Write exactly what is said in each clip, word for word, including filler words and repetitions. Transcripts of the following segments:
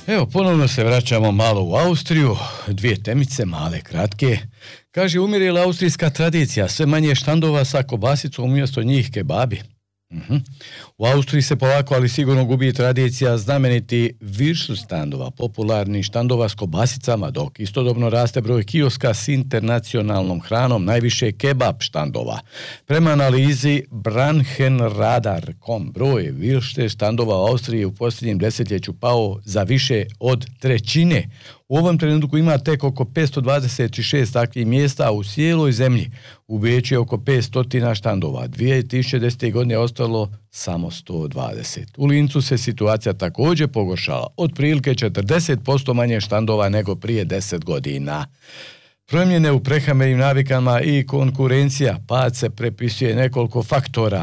Evo, ponovno se vraćamo malo u Austriju, dvije temice, male, kratke. Kaže, umirila austrijska tradicija, sve manje štandova sa kobasicom, umjesto njih kebabi. Uh-huh. U Austriji se polako, ali sigurno gubi tradicija znameniti viršu štandova, popularni štandova s kobasicama, dok istodobno raste broj kioska s internacionalnom hranom, najviše kebab štandova. Prema analizi Branchenradar точка com broj virše štandova u Austriji u posljednjem desetljeću pao za više od trećine. U ovom trenutku ima tek oko petsto dvadeset šest takvih mjesta u cijeloj zemlji. U Beču je oko petsto štandova. dvije tisuće desete. godine je ostalo samo sto dvadeset. U Lincu se situacija također pogoršala. Otprilike četrdeset posto manje štandova nego prije deset godina. Promjene u prehrambenim navikama i konkurencija, pad se prepisuje nekoliko faktora.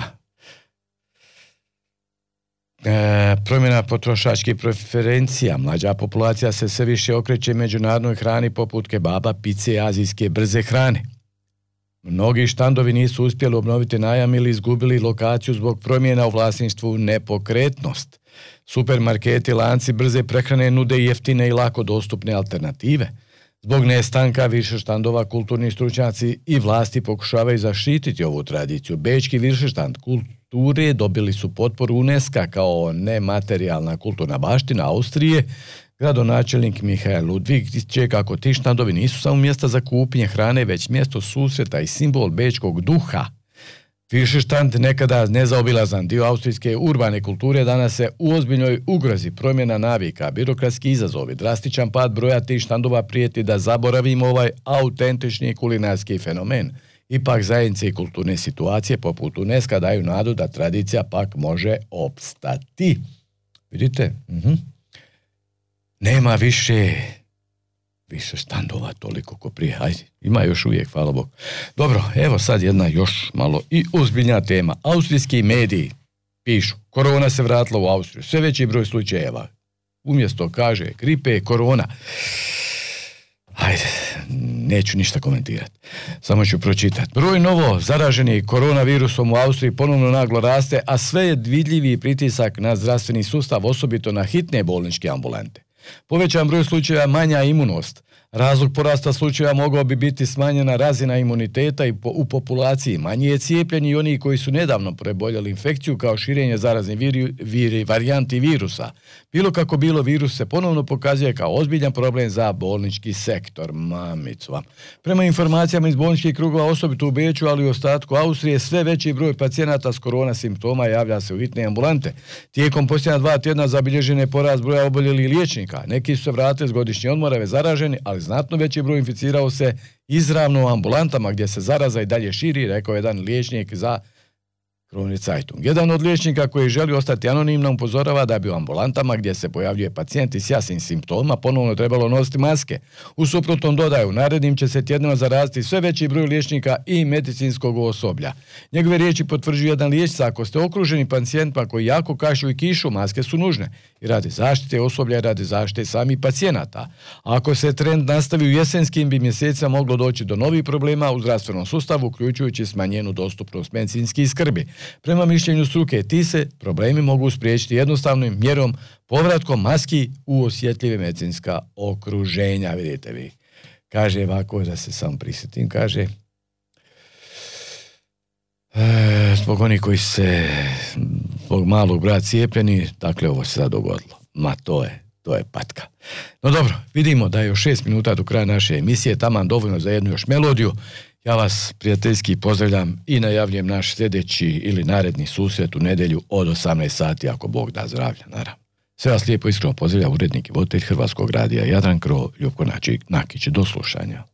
E, promjena potrošačkih preferencija. Mlađa populacija se sve više okreće međunarodnoj hrani poput kebaba, pice i azijske brze hrane. Mnogi štandovi nisu uspjeli obnoviti najam ili izgubili lokaciju zbog promjena u vlasništvu nepokretnost. Supermarketi, lanci brze prehrane nude jeftine i lako dostupne alternative. Zbog nestanka više štandova kulturni stručnjaci i vlasti pokušavaju zaštititi ovu tradiciju. Bečki viršeštant kulture dobili su potporu UNESCO kao nematerijalna kulturna baština Austrije. Gradonačelnik Mihael Ludvig ističe kako ti štandovi nisu samo mjesta za kupnje hrane, već mjesto susreta i simbol bečkog duha. Viršeštant, nekada nezaobilazan dio austrijske urbane kulture, danas se u ozbiljnoj ugrozi, promjena navika, birokratski izazovi, drastičan pad broja tih štandova prijeti da zaboravimo ovaj autentični kulinarski fenomen. Ipak zajednice i kulturne situacije poput UNESCO daju nadu da tradicija pak može opstati. Vidite? Mhm. Nema više više štandova toliko ko prije. Ajde, ima još uvijek, hvala Bogu. Dobro, evo sad jedna još malo i ozbiljna tema. Austrijski mediji pišu, korona se vratila u Austriju, sve veći broj slučajeva. Umjesto kaže gripe, korona. Ajde, neću ništa komentirati. Samo ću pročitati. Broj novo zaraženih koronavirusom u Austriji ponovno naglo raste, a sve je vidljiviji pritisak na zdravstveni sustav, osobito na hitne bolničke ambulante. Povećan broj slučajeva, manja imunost. Razlog porasta slučajeva mogao bi biti smanjena razina imuniteta i po, u populaciji. Manji je cijepljenje i oni koji su nedavno preboljeli infekciju kao širenje zaraznih viri, viri, varijanti virusa. Bilo kako bilo, virus se ponovno pokazuje kao ozbiljan problem za bolnički sektor. Mamicu vam. Prema informacijama iz bolničkih krugova, osobito u Beču, ali i u ostatku Austrije, sve veći broj pacijenata s korona simptoma javlja se u hitne ambulante. Tijekom posljednja dva tjedna zabilježen je porast broja oboljelih liječnika. Neki su se vratili s godišnje odmorave zaraženi, ali znatno veći broj inficirao se izravno u ambulantama gdje se zaraza i dalje širi, rekao jedan liječnik za Krone Zeitung. Jedan od liječnika koji želi ostati anonimno upozorava da bi u ambulantama gdje se pojavljuje pacijenti s jasnim simptomima ponovno trebalo nositi maske. U suprotnom, dodaju, narednim će se tjednima zaraziti sve veći broj liječnika i medicinskog osoblja. Njegove riječi potvrđuju jedan liječnik: ako ste okruženi pacijentima koji jako kašlju i kišu, maske su nužne i radi zaštite osoblja i radi zaštite samih pacijenata. Ako se trend nastavi u jesenskim bi mjesecima moglo doći do novih problema u zdravstvenom sustavu, uključujući smanjenu dostupnost medicinskih skrbi. Prema mišljenju struke, ti se problemi mogu spriječiti jednostavnom mjerom povratkom maski u osjetljive medicinska okruženja. Vidite vi. Kaže ovako, da se sam prisjetim, kaže e, zbog onih koji se zbog malog broja cijepljeni, dakle ovo se sad dogodilo. Ma to je, to je patka. No dobro, vidimo da je još šest minuta do kraja naše emisije, taman dovoljno za jednu još melodiju. Ja vas prijateljski pozdravljam i najavljujem naš sljedeći ili naredni susret u nedjelju od osamnaest sati, ako Bog da zdravlja, naravno. Sve vas lijepo iskreno pozdravlja urednik i voditelj Hrvatskog radija Jadran Kro, Ljupko Nakić. Do slušanja.